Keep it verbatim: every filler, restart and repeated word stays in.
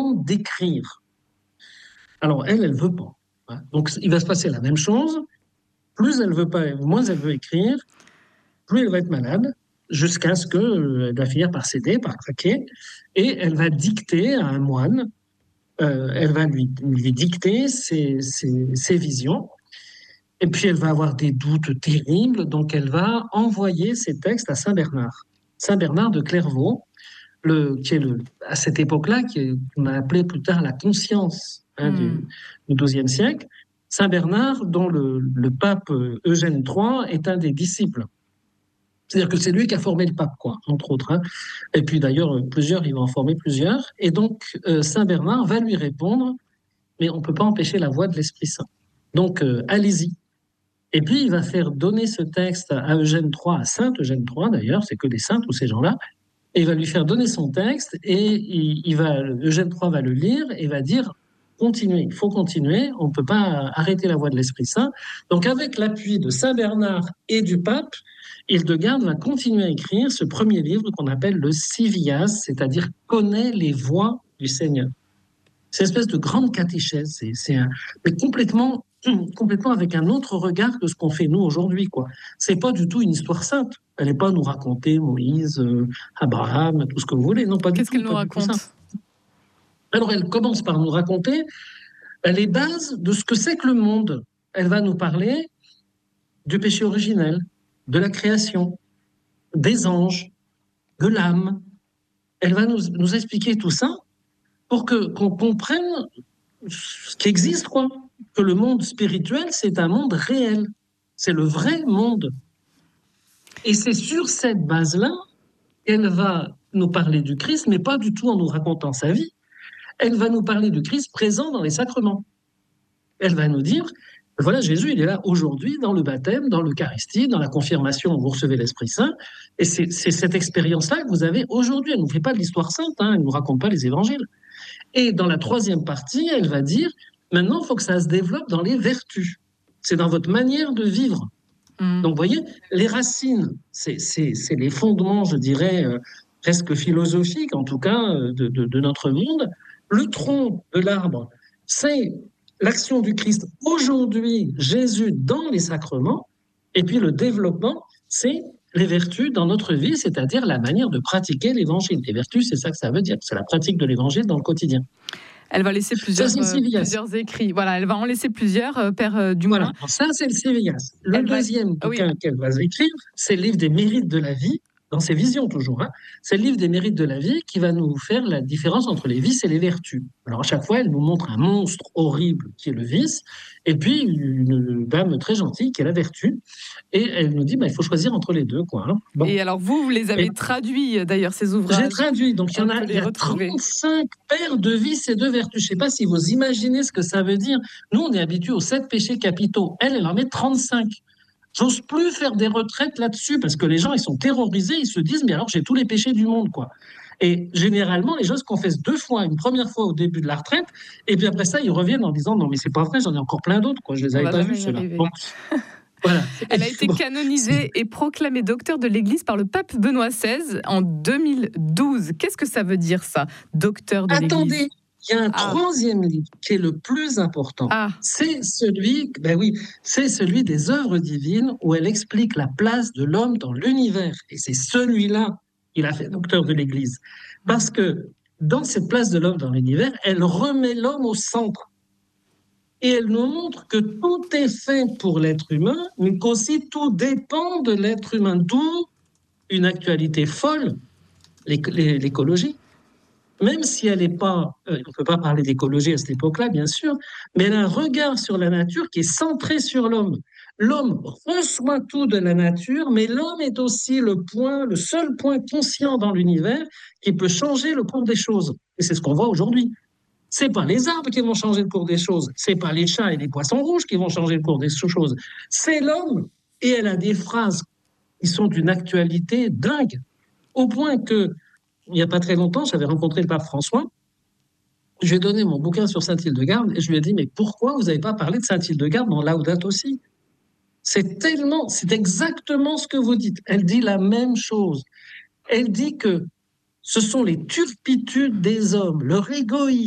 demande d'écrire. Alors, elle, elle veut pas. Hein. Donc, il va se passer la même chose. Plus elle veut pas, moins elle veut écrire, plus elle va être malade, jusqu'à ce qu'elle euh, va finir par céder, par craquer, et elle va dicter à un moine, euh, elle va lui, lui dicter ses, ses, ses visions, et puis elle va avoir des doutes terribles, donc elle va envoyer ses textes à Saint Bernard. Saint Bernard de Clairvaux, le, qui est le, à cette époque-là, qu'on a appelé plus tard la conscience hein, mmh. du, du douzième siècle, Saint Bernard, dont le, le pape Eugène trois est un des disciples. C'est-à-dire que c'est lui qui a formé le pape, quoi, entre autres. Hein. Et puis d'ailleurs, plusieurs, il va en former plusieurs. Et donc, euh, Saint Bernard va lui répondre, mais on ne peut pas empêcher la voix de l'Esprit Saint. Donc, euh, allez-y. Et puis, il va faire donner ce texte à Eugène trois, à Saint Eugène trois d'ailleurs, c'est que des saints, tous ces gens-là, et il va lui faire donner son texte, et il, il va, Eugène trois va le lire, et va dire, continuez, il faut continuer, on ne peut pas arrêter la voix de l'Esprit Saint. Donc, avec l'appui de Saint Bernard et du pape, Hildegarde va continuer à écrire ce premier livre qu'on appelle le Civias, c'est-à-dire « Connaît les voies du Seigneur ». C'est une espèce de grande catéchèse, c'est, c'est un, mais complètement, complètement avec un autre regard que ce qu'on fait nous aujourd'hui, quoi. C'est pas du tout une histoire sainte. Elle n'est pas à nous raconter Moïse, euh, Abraham, tout ce que vous voulez. Non, pas Qu'est-ce du tout. Qu'est-ce qu'elle nous raconte ? Alors, elle commence par nous raconter les bases de ce que c'est que le monde. Elle va nous parler du péché originel, de la création, des anges, de l'âme. Elle va nous, nous expliquer tout ça pour que, qu'on comprenne ce qui existe, quoi. Que le monde spirituel, c'est un monde réel. C'est le vrai monde. Et c'est sur cette base-là qu'elle va nous parler du Christ, mais pas du tout en nous racontant sa vie. Elle va nous parler du Christ présent dans les sacrements. Elle va nous dire, voilà, Jésus, il est là aujourd'hui dans le baptême, dans l'Eucharistie, dans la confirmation où vous recevez l'Esprit Saint. Et c'est, c'est cette expérience-là que vous avez aujourd'hui. Elle ne nous fait pas de l'histoire sainte, hein, elle ne nous raconte pas les évangiles. Et dans la troisième partie, elle va dire, maintenant, il faut que ça se développe dans les vertus. C'est dans votre manière de vivre. Mmh. Donc, vous voyez, les racines, c'est, c'est, c'est les fondements, je dirais, euh, presque philosophiques, en tout cas, de, de, de notre monde. Le tronc de l'arbre, c'est l'action du Christ aujourd'hui, Jésus dans les sacrements. Et puis, le développement, c'est les vertus dans notre vie, c'est-à-dire la manière de pratiquer l'évangile. Les vertus, c'est ça que ça veut dire, c'est la pratique de l'évangile dans le quotidien. Elle va laisser plusieurs, ça, euh, plusieurs écrits. Voilà, elle va en laisser plusieurs, euh, Père euh, Dumoulin. Voilà, ça c'est le Civias. Le elle deuxième va... bouquin ah, oui. qu'elle va écrire, c'est le livre des mérites de la vie, dans ses visions toujours. Hein. C'est le livre des mérites de la vie qui va nous faire la différence entre les vices et les vertus. Alors à chaque fois, elle nous montre un monstre horrible qui est le vice, et puis une dame très gentille qui est la vertu. Et elle nous dit, bah, il faut choisir entre les deux. Quoi, hein. Bon. Et alors vous, vous les avez et traduits d'ailleurs, ces ouvrages. J'ai traduit, donc il y en a, il y a trente-cinq paires de vices et de vertus. Je ne sais pas si vous imaginez ce que ça veut dire. Nous, on est habitués aux sept péchés capitaux. Elle, elle en met trente-cinq. J'ose plus faire des retraites là-dessus parce que les gens, ils sont terrorisés, ils se disent, mais alors j'ai tous les péchés du monde, quoi. Et généralement, les gens se confessent deux fois, une première fois au début de la retraite, et puis après ça, ils reviennent en disant, non, mais c'est pas vrai, j'en ai encore plein d'autres, quoi. Je les avais pas vus, ceux-là. Bon. Voilà. Elle a été bon. canonisée et proclamée docteur de l'Église par le pape Benoît seize en deux mille douze. Qu'est-ce que ça veut dire, ça, docteur de l'Église ? Attendez, il y a un ah. troisième livre qui est le plus important. Ah. C'est celui, ben oui, c'est celui des œuvres divines où elle explique la place de l'homme dans l'univers. Et c'est celui-là qu'il a fait docteur de l'Église. Parce que dans cette place de l'homme dans l'univers, elle remet l'homme au centre. Et elle nous montre que tout est fait pour l'être humain, mais qu'aussi tout dépend de l'être humain. D'où une actualité folle, l'écologie. Même si elle n'est pas, euh, on ne peut pas parler d'écologie à cette époque-là, bien sûr, mais elle a un regard sur la nature qui est centré sur l'homme. L'homme reçoit tout de la nature, mais l'homme est aussi le point, le seul point conscient dans l'univers qui peut changer le cours des choses. Et c'est ce qu'on voit aujourd'hui. C'est pas les arbres qui vont changer le cours des choses, c'est pas les chats et les poissons rouges qui vont changer le cours des choses, c'est l'homme. Et elle a des phrases qui sont d'une actualité dingue, au point que, il n'y a pas très longtemps, j'avais rencontré le pape François, je lui ai donné mon bouquin sur Saint-Hildegarde et je lui ai dit, mais pourquoi vous n'avez pas parlé de Saint-Hildegarde dans Laudato Si ? C'est tellement, c'est exactement ce que vous dites. Elle dit la même chose. Elle dit que ce sont les turpitudes des hommes, leur égoïsme,